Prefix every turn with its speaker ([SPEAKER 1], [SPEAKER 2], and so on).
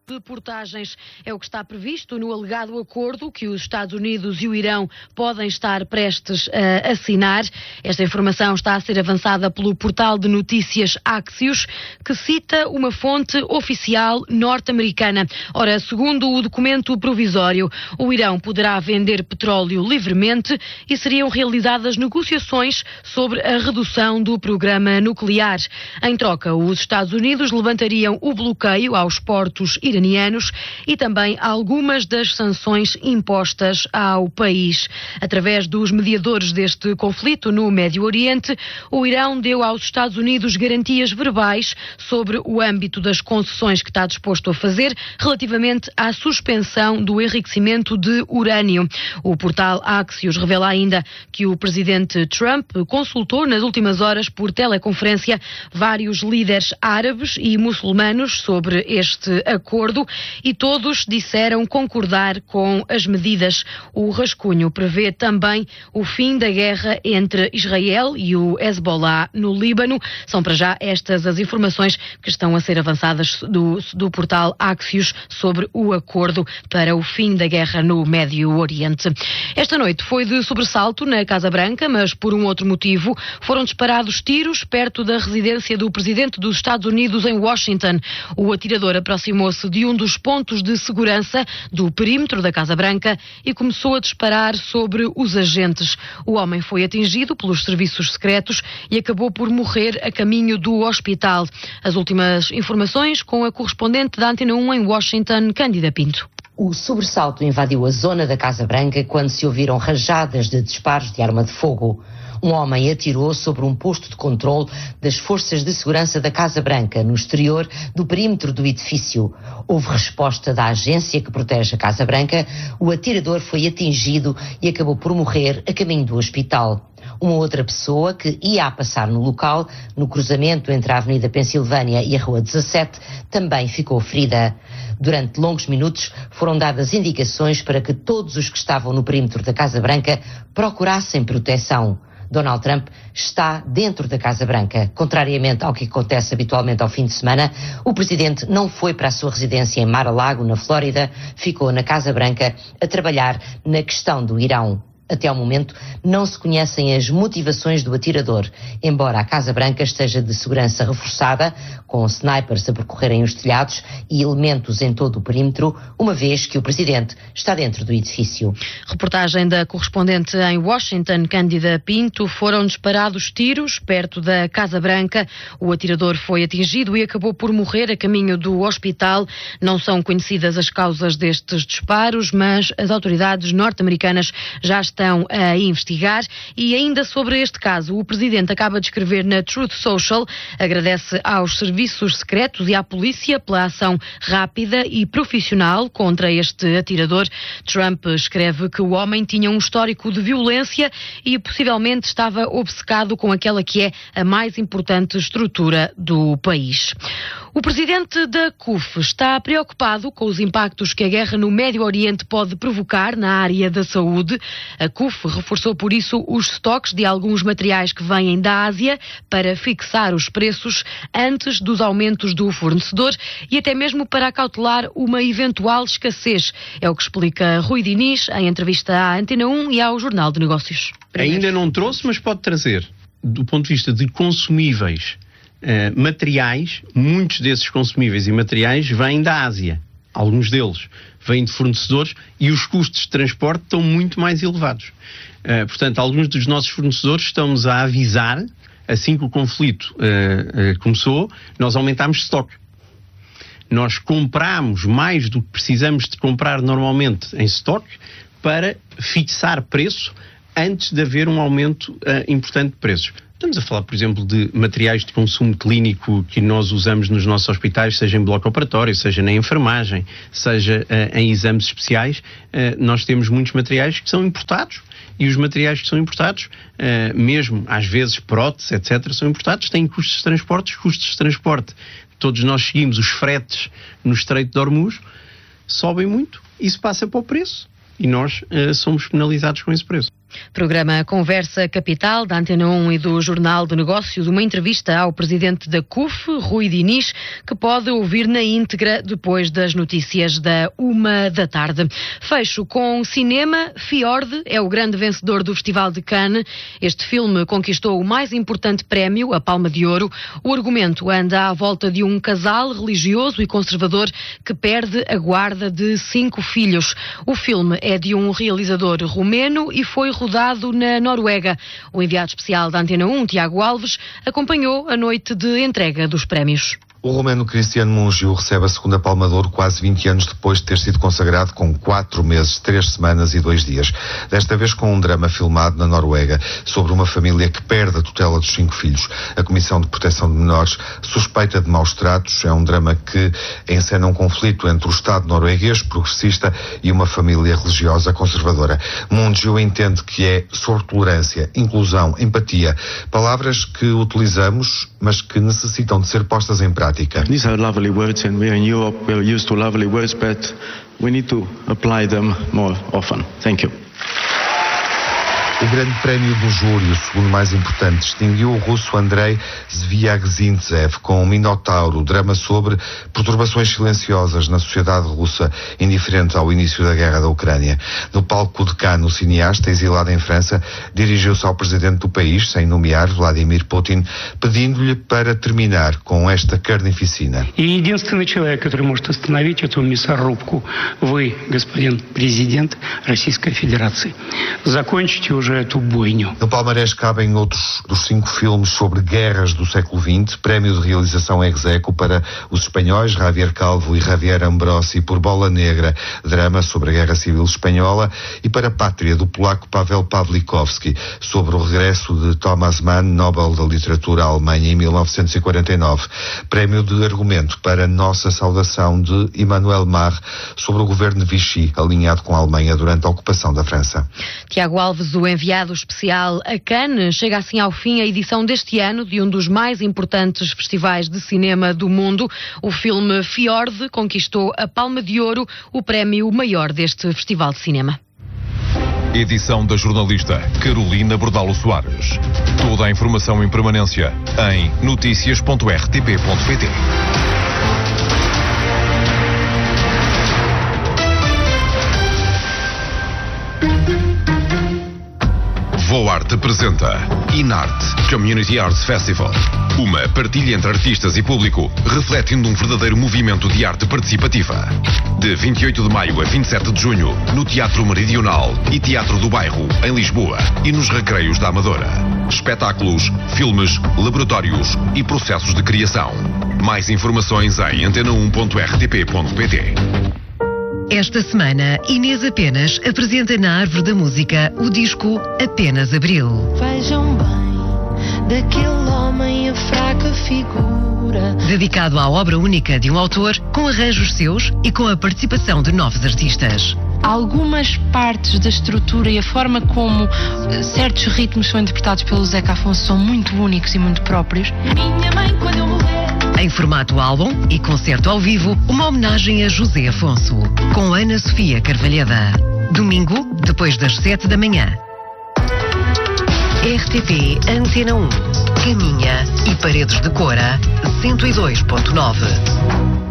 [SPEAKER 1] Deportagens é o que está previsto no alegado acordo que os Estados Unidos e o Irão podem estar prestes a assinar. Esta informação está a ser avançada pelo portal de notícias Axios, que cita uma fonte oficial norte-americana. Ora, segundo o documento provisório, o Irão poderá vender petróleo livremente e seriam realizadas negociações sobre a redução do programa nuclear. Em troca, os Estados Unidos levantariam o bloqueio aos portos iranianos e também algumas das sanções impostas ao país. Através dos mediadores deste conflito no Médio Oriente, o Irão deu aos Estados Unidos garantias verbais sobre o âmbito das concessões que está disposto a fazer relativamente à suspensão do enriquecimento de urânio. O portal Axios revela ainda que o presidente Trump consultou nas últimas horas por teleconferência vários líderes árabes e muçulmanos sobre este acordo e todos disseram concordar com as medidas. O rascunho prevê também o fim da guerra entre Israel e o Hezbollah no Líbano. São para já estas as informações que estão a ser avançadas do portal Axios sobre o acordo para o fim da guerra no Médio Oriente. Esta noite foi de sobressalto na Casa Branca, mas por um outro motivo. Foram disparados tiros perto da residência do presidente dos Estados Unidos em Washington. O atirador aproximou-se de um dos pontos de segurança do perímetro da Casa Branca e começou a disparar sobre os agentes. O homem foi atingido pelos serviços secretos e acabou por morrer a caminho do hospital. As últimas informações com a correspondente da Antena 1 em Washington, Cândida Pinto.
[SPEAKER 2] O sobressalto invadiu a zona da Casa Branca quando se ouviram rajadas de disparos de arma de fogo. Um homem atirou sobre um posto de controle das forças de segurança da Casa Branca, no exterior do perímetro do edifício. Houve resposta da agência que protege a Casa Branca. O atirador foi atingido e acabou por morrer a caminho do hospital. Uma outra pessoa que ia a passar no local, no cruzamento entre a Avenida Pensilvânia e a Rua 17, também ficou ferida. Durante longos minutos foram dadas indicações para que todos os que estavam no perímetro da Casa Branca procurassem proteção. Donald Trump está dentro da Casa Branca. Contrariamente ao que acontece habitualmente ao fim de semana, o presidente não foi para a sua residência em Mar-a-Lago, na Flórida, ficou na Casa Branca a trabalhar na questão do Irão. Até ao momento, não se conhecem as motivações do atirador, embora a Casa Branca esteja de segurança reforçada, com snipers a percorrerem os telhados e elementos em todo o perímetro, uma vez que o presidente está dentro do edifício.
[SPEAKER 1] Reportagem da correspondente em Washington, Cândida Pinto. Foram disparados tiros perto da Casa Branca. O atirador foi atingido e acabou por morrer a caminho do hospital. Não são conhecidas as causas destes disparos, mas as autoridades norte-americanas já estão a investigar. E ainda sobre este caso, o presidente acaba de escrever na Truth Social, agradece aos serviços secretos e à polícia pela ação rápida e profissional contra este atirador. Trump escreve que o homem tinha um histórico de violência e possivelmente estava obcecado com aquela que é a mais importante estrutura do país. O presidente da CUF está preocupado com os impactos que a guerra no Médio Oriente pode provocar na área da saúde. A CUF reforçou por isso os estoques de alguns materiais que vêm da Ásia para fixar os preços antes dos aumentos do fornecedor e até mesmo para acautelar uma eventual escassez. É o que explica Rui Diniz em entrevista à Antena 1 e ao Jornal de Negócios.
[SPEAKER 3] Ainda não trouxe, mas pode trazer. Do ponto de vista de consumíveis, materiais, muitos desses consumíveis e materiais vêm da Ásia. Alguns deles vêm de fornecedores e os custos de transporte estão muito mais elevados. Portanto, alguns dos nossos fornecedores estamos a avisar, assim que o conflito começou, nós aumentámos estoque. Nós compramos mais do que precisamos de comprar normalmente em estoque para fixar preço antes de haver um aumento importante de preços. Estamos a falar, por exemplo, de materiais de consumo clínico que nós usamos nos nossos hospitais, seja em bloco operatório, seja na enfermagem, seja em exames especiais. Nós temos muitos materiais que são importados e os materiais que são importados, mesmo às vezes próteses, etc., são importados, têm custos de transporte. Os custos de transporte, todos nós seguimos os fretes no Estreito de Hormuz, sobem muito, isso passa para o preço e nós somos penalizados com esse preço.
[SPEAKER 1] Programa Conversa Capital da Antena 1 e do Jornal de Negócios, uma entrevista ao presidente da CUF, Rui Diniz, que pode ouvir na íntegra depois das notícias da 13h. Fecho com cinema. Fjord é o grande vencedor do Festival de Cannes. Este filme conquistou o mais importante prémio, a Palma de Ouro. O argumento anda à volta de um casal religioso e conservador que perde a guarda de 5 filhos. O filme é de um realizador romeno e foi rodado na Noruega. O enviado especial da Antena 1, Tiago Alves, acompanhou a noite de entrega dos prémios.
[SPEAKER 4] O romeno Cristiano Mungiu recebe a segunda Palma de Ouro quase 20 anos depois de ter sido consagrado, com 4 meses, 3 semanas e 2 dias. Desta vez com um drama filmado na Noruega sobre uma família que perde a tutela dos 5 filhos. A Comissão de Proteção de Menores suspeita de maus tratos. É um drama que encena um conflito entre o Estado norueguês progressista e uma família religiosa conservadora. Mungiu entende que é sobre tolerância, inclusão, empatia, palavras que utilizamos, mas que necessitam de ser postas em prática.
[SPEAKER 5] These are lovely words, and we are in Europe, we're used to lovely words, but we need to apply them more often. Thank you.
[SPEAKER 4] O grande prémio do júri, o segundo mais importante, distinguiu o russo Andrei Zviagzintsev com Minotauro, drama sobre perturbações silenciosas na sociedade russa, indiferente ao início da guerra da Ucrânia. No palco de Cannes, o cineasta, exilado em França, dirigiu-se ao presidente do país, sem nomear, Vladimir Putin, pedindo-lhe para terminar com esta carnificina.
[SPEAKER 6] И единственный человек, который может остановить эту мясорубку, вы, господин президент Российской Федерации. Закончите уже.
[SPEAKER 4] No palmarés cabem outros dos 5 filmes sobre guerras do século XX. Prémio de realização ex aequo para os espanhóis Javier Calvo e Javier Ambrosi por Bola Negra, drama sobre a Guerra Civil Espanhola, e para Pátria, do polaco Pavel Pawlikowski, sobre o regresso de Thomas Mann, Nobel da Literatura à Alemanha em 1949. Prémio de argumento para Nossa Saudação, de Emmanuel Mar, sobre o governo de Vichy, alinhado com a Alemanha durante a ocupação da França.
[SPEAKER 1] Tiago Alves, o enviado especial a Cannes. Chega assim ao fim a edição deste ano de um dos mais importantes festivais de cinema do mundo. O filme Fjord conquistou a Palma de Ouro, o prémio maior deste festival de cinema.
[SPEAKER 7] Edição da jornalista Carolina Bordalo Soares. Toda a informação em permanência em noticias.rtp.pt. Voarte apresenta Inarte Community Arts Festival. Uma partilha entre artistas e público, refletindo um verdadeiro movimento de arte participativa. De 28 de maio a 27 de junho, no Teatro Meridional e Teatro do Bairro, em Lisboa, e nos Recreios da Amadora. Espetáculos, filmes, laboratórios e processos de criação. Mais informações em antena1.rtp.pt.
[SPEAKER 8] Esta semana, Inês Apenas apresenta na Árvore da Música o disco Apenas Abril.
[SPEAKER 9] Vejam bem, daquele homem a fraca figura.
[SPEAKER 8] Dedicado à obra única de um autor, com arranjos seus e com a participação de novos artistas.
[SPEAKER 9] Algumas partes da estrutura e a forma como certos ritmos são interpretados pelo Zeca Afonso são muito únicos e muito próprios. Minha mãe, quando eu morrer.
[SPEAKER 8] Em formato álbum e concerto ao vivo, uma homenagem a José Afonso, com Ana Sofia Carvalhada. Domingo, depois das 7 da manhã. RTP Antena 1, Caminha e Paredes de Cora, 102.9.